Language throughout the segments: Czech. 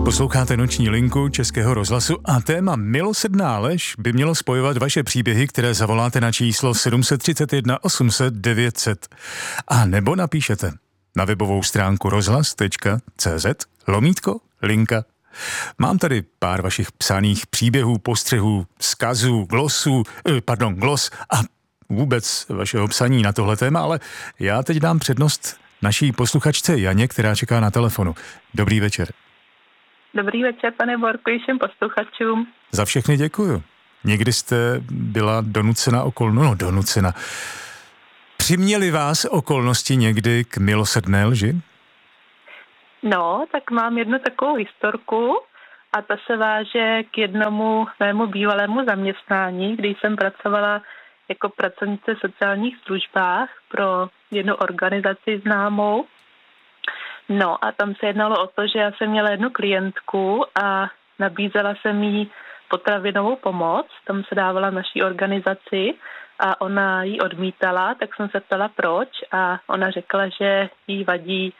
Posloucháte Noční linku Českého rozhlasu a téma milosrdná lež by mělo spojovat vaše příběhy, které zavoláte na číslo 731 800 900 a nebo napíšete na webovou stránku rozhlas.cz/linka. Mám tady pár vašich psaných příběhů, postřehů, vzkazů, glos a vůbec vašeho psaní na tohle téma, ale já teď dám přednost naší posluchačce Janě, která čeká na telefonu. Dobrý večer. Dobrý večer, pane Borko, i všem posluchačům. Za všechny děkuju. Někdy jste byla donucena. Přiměly vás okolnosti někdy k milosrdné lži? No, tak mám jednu takovou historku a ta se váže k jednomu mému bývalému zaměstnání, kdy jsem pracovala jako pracovnice v sociálních službách pro jednu organizaci známou. No a tam se jednalo o to, že já jsem měla jednu klientku a nabízela jsem jí potravinovou pomoc, tam se dávala naší organizaci a ona ji odmítala, tak jsem se ptala proč a ona řekla, že jí vadí,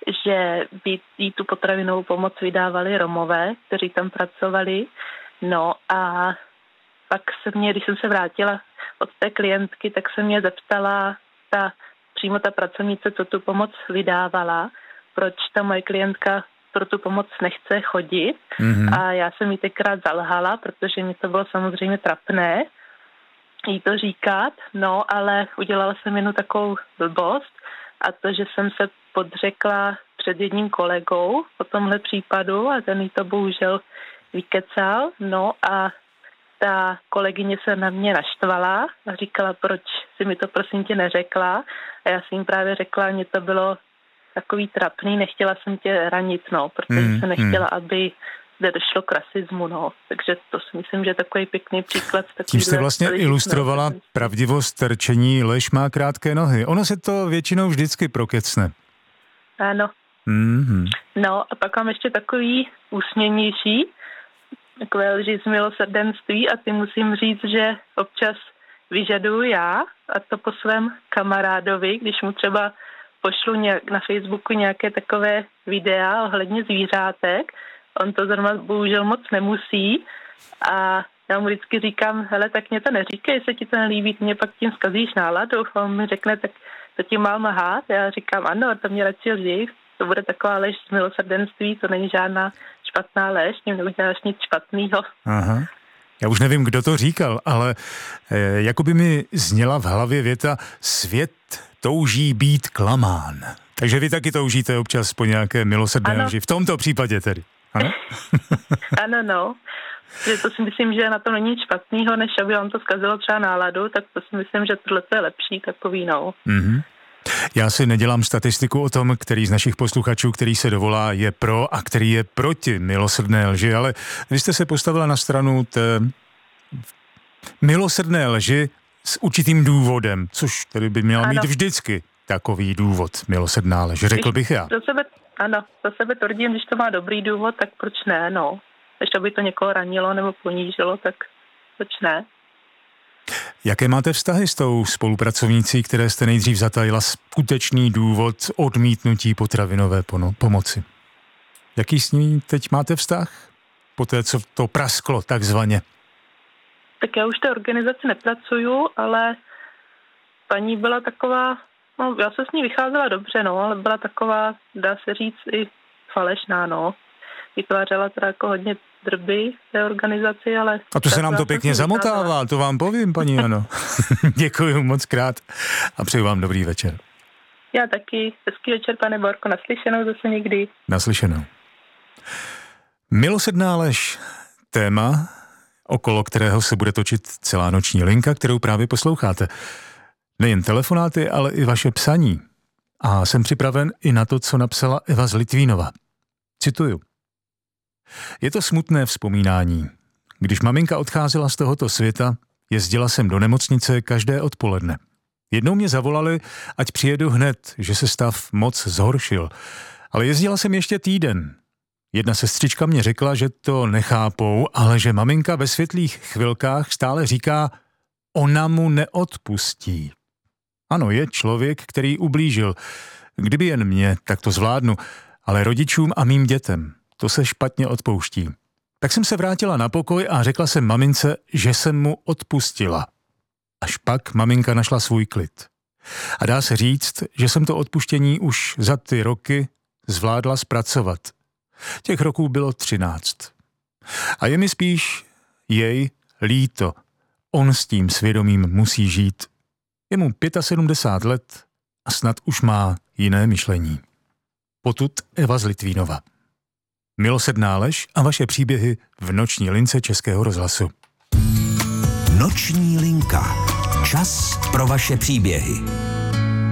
že by jí tu potravinovou pomoc vydávali Romové, kteří tam pracovali. No a pak když jsem se vrátila od té klientky, tak se mě zeptala přímo ta pracovnice, co tu pomoc vydávala, proč ta moje klientka pro tu pomoc nechce chodit. Mm-hmm. A já jsem jí tenkrát zalhala, protože mi to bylo samozřejmě trapné jí to říkat, no ale udělala jsem jednu takovou blbost a to, že jsem se podřekla před jedním kolegou o tomhle případu a ten jí to bohužel vykecal, no a ta kolegyně se na mě naštvala a říkala, proč si mi to prosím tě neřekla a já jsem jim právě řekla, mě to bylo takový trapný, nechtěla jsem tě ranit, no, protože jsem nechtěla, aby zde došlo k rasismu, no. Takže to si myslím, že je takový pěkný příklad. Tím jste vlastně ilustrovala pravdivost rčení, lež má krátké nohy. Ono se to většinou vždycky prokecne. Ano. Mm-hmm. No a pak mám ještě takový úsměvnější, takové lži z milosrdenství a ty musím říct, že občas vyžaduju já a to po svém kamarádovi, když mu třeba pošlu na Facebooku nějaké takové videa ohledně zvířátek. On to zrovna bohužel moc nemusí a já mu vždycky říkám, hele, tak mě to neříkej, jestli ti to nelíbí, mě pak tím zkazíš náladu. A on mi řekne, tak to ti mám lhát. Já říkám, ano, to mě radši lži, to bude taková lež z milosrdenství, to není žádná špatná lež, tím neuděláš nic špatného. Aha. Já už nevím, kdo to říkal, ale jako by mi zněla v hlavě věta svět touží být klamán. Takže vy taky toužíte občas po nějaké milosrdné lži. V tomto případě tedy. Ano? Ano, no. Že to si myslím, že na to není nic špatného, než aby vám to zkazilo třeba náladu, tak to si myslím, že tohle je lepší takový, no. Mm-hmm. Já si nedělám statistiku o tom, který z našich posluchačů, který se dovolá, je pro a který je proti milosrdné lži, ale vy jste se postavila na stranu té milosrdné lži s určitým důvodem, což tedy by měla mít vždycky takový důvod, milosrdná lež, řekl bych já. Za sebe tvrdím, když to má dobrý důvod, tak proč ne, no. Ještě by to někoho ranilo nebo ponížilo, tak proč ne. Jaké máte vztahy s tou spolupracovnicí, které jste nejdřív zatajila skutečný důvod odmítnutí potravinové pomoci? Jaký s ní teď máte vztah? Poté, co to prasklo takzvaně. Tak já už té organizaci nepracuju, ale paní byla taková, no já se s ní vycházela dobře, no, ale byla taková, dá se říct, i falešná, no. Vytvářela teda jako hodně drby té organizaci, ale... A to se nám to pěkně zamotává, to vám povím, paní Jano. Děkuji moc krát a přeju vám dobrý večer. Já taky. Hezký večer, pane Borko, naslyšenou zase někdy. Naslyšenou. Milosrdná lež, téma, okolo kterého se bude točit celá noční linka, kterou právě posloucháte. Nejen telefonáty, ale i vaše psaní. A jsem připraven i na to, co napsala Eva z Litvínova. Cituju. Je to smutné vzpomínání. Když maminka odcházela z tohoto světa, jezdila jsem do nemocnice každé odpoledne. Jednou mě zavolali, ať přijedu hned, že se stav moc zhoršil. Ale jezdila jsem ještě týden. Jedna sestřička mě řekla, že to nechápou, ale že maminka ve světlých chvilkách stále říká, ona mu neodpustí. Ano, je člověk, který ublížil. Kdyby jen mě, tak to zvládnu, ale rodičům a mým dětem to se špatně odpouští. Tak jsem se vrátila na pokoj a řekla jsem mamince, že jsem mu odpustila. Až pak maminka našla svůj klid. A dá se říct, že jsem to odpuštění už za ty roky zvládla zpracovat. Těch roků bylo 13. A je mi spíš jej líto. On s tím svědomím musí žít. Je mu 75 let a snad už má jiné myšlení. Potud Eva z Litvínova. Milosrdná lež a vaše příběhy v noční lince Českého rozhlasu. Noční linka. Čas pro vaše příběhy.